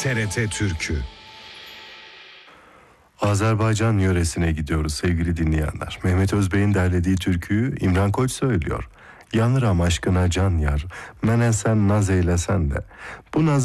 TRT Türkü. Azerbaycan yöresine gidiyoruz sevgili dinleyenler. Mehmet Özbey'in derlediği türküyü İmran Koç söylüyor. Yanıram aşkına can yar, mene sen naz eylesen de. Bu naz